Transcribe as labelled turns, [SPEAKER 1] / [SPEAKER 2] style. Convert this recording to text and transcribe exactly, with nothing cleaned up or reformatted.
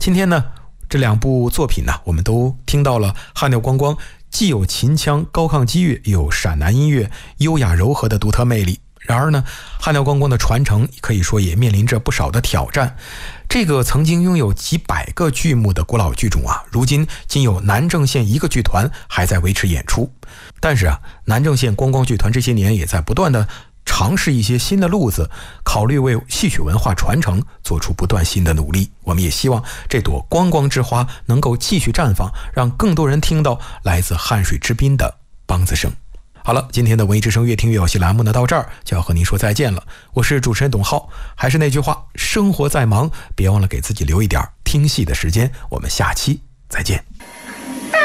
[SPEAKER 1] 今天呢，这两部作品呢，我们都听到了汉调光光既有秦腔高亢激越，又有陕南音乐优雅柔和的独特魅力。然而呢，汉调光光的传承可以说也面临着不少的挑战。这个曾经拥有几百个剧目的古老剧种啊，如今仅有南郑县一个剧团还在维持演出。但是啊，南郑县光光剧团这些年也在不断的尝试一些新的路子，考虑为戏曲文化传承做出不断新的努力。我们也希望这朵光光之花能够继续绽放，让更多人听到来自汉水之滨的梆子声。好了，今天的文艺之声越听越有戏栏目呢，到这儿就要和您说再见了。我是主持人董浩，还是那句话，生活再忙，别忘了给自己留一点听戏的时间。我们下期再见。